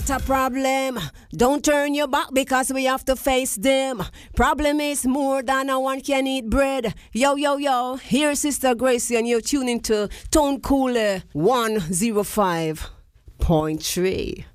got a problem, don't turn your back because we have to face them. Problem is more than a one can eat bread. Yo, yo, yo, here's Sister Gracie and you're tuning to Tone Cooler 105.3.